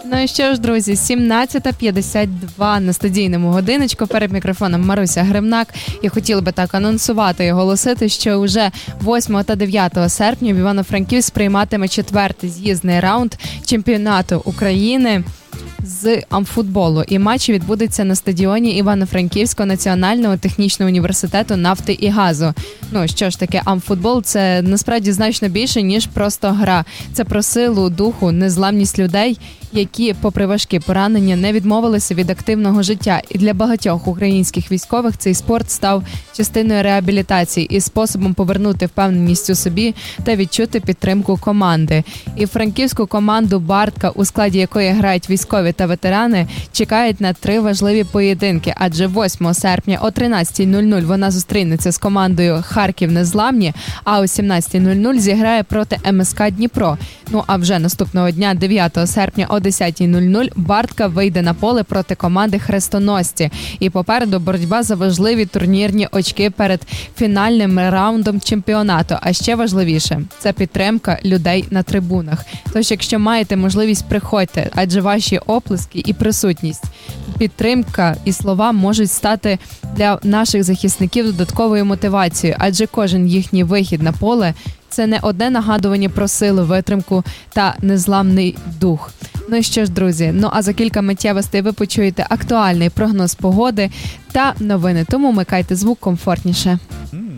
Ну і що ж, друзі, 17:52 на студійному годиночку. Перед мікрофоном Маруся Гримнак. Я хотіла би так анонсувати і оголосити, що вже 8 та 9 серпня в Івано-Франківськ прийматиме 4-й з'їзний раунд чемпіонату України з амфутболу. І матч відбудеться на стадіоні Івано-Франківського національного технічного університету нафти і газу. Ну, що ж таке амфутбол? Це насправді значно більше, ніж просто гра. Це про силу, духу, незламність людей, які, попри важкі поранення, не відмовилися від активного життя. І для багатьох українських військових цей спорт став частиною реабілітації і способом повернути впевненість у собі та відчути підтримку команди. І франківську команду «Бартка», у складі якої грають військові та ветерани, чекають на 3 важливі поєдинки, адже 8 серпня о 13:00 вона зустрінеться з командою «Харків Незламні», а о 17:00 зіграє проти МСК Дніпро. Ну а вже наступного дня, 9 серпня о 10:00 «Бартка» вийде на поле проти команди «Хрестоносці». І попереду боротьба за важливі турнірні очки перед фінальним раундом чемпіонату. А ще важливіше – це підтримка людей на трибунах. Тож, якщо маєте можливість, приходьте, адже ваші оплески і присутність, підтримка і слова можуть стати для наших захисників додатковою мотивацією, адже кожен їхній вихід на поле – це не одне нагадування про силу, витримку та незламний дух. Ну і що ж, друзі, а за кілька миттєвостей ви почуєте актуальний прогноз погоди та новини, тому вмикайте звук комфортніше.